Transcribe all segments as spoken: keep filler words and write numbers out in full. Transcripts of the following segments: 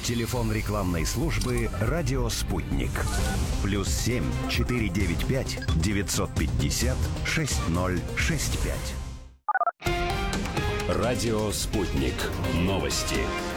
Телефон рекламной службы «Радио Спутник». Плюс семь четыре девять пять девятьсот пятьдесят шесть ноль шесть пять. Радио Спутник. Новости.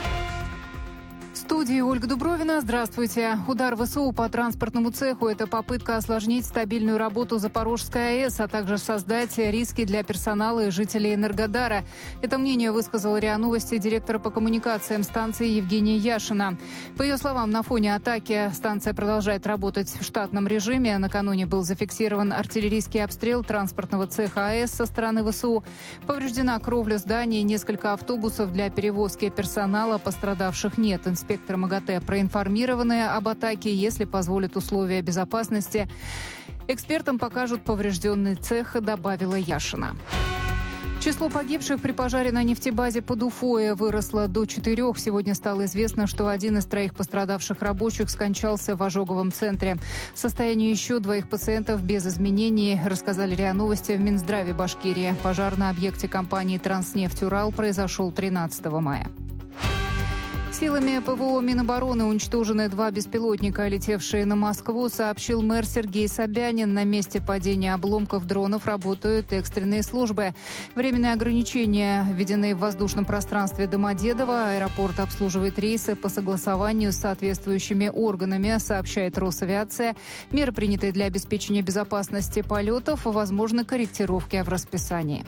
В студии Ольга Дубровина. Здравствуйте. Удар ВСУ по транспортному цеху – это попытка осложнить стабильную работу Запорожской АЭС, а также создать риски для персонала и жителей Энергодара. Это мнение высказал РИА Новости директор по коммуникациям станции Евгения Яшина. По ее словам, на фоне атаки станция продолжает работать в штатном режиме. Накануне был зафиксирован артиллерийский обстрел транспортного цеха АЭС со стороны ВСУ. Повреждена кровля здания, несколько автобусов для перевозки персонала. Пострадавших нет. Инспектор МАГАТЭ проинформированы об атаке, если позволят условия безопасности. Экспертам покажут поврежденный цех, добавила Яшина. Число погибших при пожаре на нефтебазе под Уфой выросло до четырех. Сегодня стало известно, что один из троих пострадавших рабочих скончался в ожоговом центре. Состояние еще двоих пациентов без изменений, рассказали РИА Новости в Минздраве Башкирии. Пожар на объекте компании «Транснефть Урал» произошел тринадцатого мая. Силами ПВО Минобороны уничтожены два беспилотника, летевшие на Москву, сообщил мэр Сергей Собянин. На месте падения обломков дронов работают экстренные службы. Временные ограничения введены в воздушном пространстве Домодедово. Аэропорт обслуживает рейсы по согласованию с соответствующими органами, сообщает Росавиация. Меры, принятые для обеспечения безопасности полетов, возможны корректировки в расписании.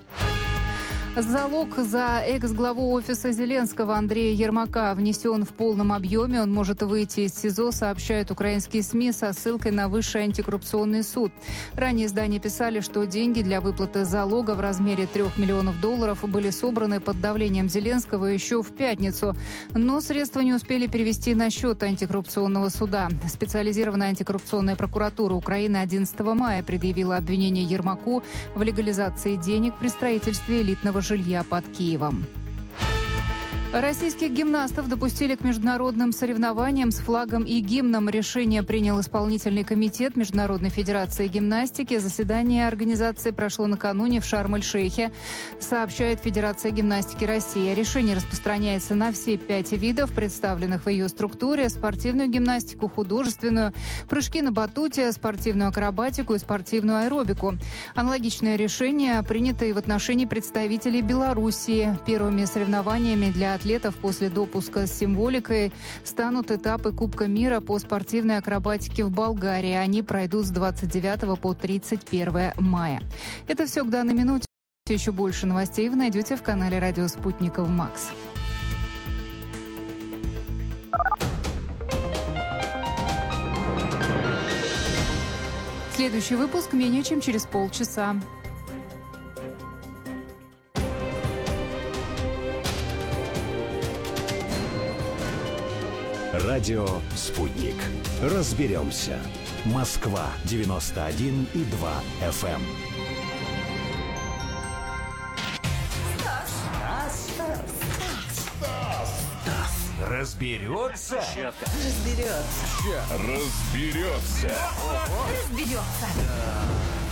Залог за экс-главу офиса Зеленского Андрея Ермака внесен в полном объеме. Он может выйти из СИЗО, сообщают украинские СМИ со ссылкой на Высший антикоррупционный суд. Ранее издания писали, что деньги для выплаты залога в размере трех миллионов долларов были собраны под давлением Зеленского еще в пятницу. Но средства не успели перевести на счет антикоррупционного суда. Специализированная антикоррупционная прокуратура Украины одиннадцатого мая предъявила обвинение Ермаку в легализации денег при строительстве элитного жилья под Киевом. Российских гимнастов допустили к международным соревнованиям с флагом и гимном. Решение принял исполнительный комитет Международной федерации гимнастики. Заседание организации прошло накануне в Шарм-эль-Шейхе, сообщает Федерация гимнастики России. Решение распространяется на все пять видов, представленных в ее структуре: спортивную гимнастику, художественную, прыжки на батуте, спортивную акробатику и спортивную аэробику. Аналогичное решение принято и в отношении представителей Белоруссии. Первыми соревнованиями для атлетов после допуска с символикой станут этапы Кубка мира по спортивной акробатике в Болгарии. Они пройдут с двадцать девятого по тридцать первое мая. Это все к данной минуте. Еще больше новостей вы найдете в канале «Радио Спутников Макс». Следующий выпуск менее чем через полчаса. Радио «Спутник». Разберемся. Москва девяносто один и два эф эм. Стас. Стас. Стас. Разберется? Разберется. Разберется. Разберется.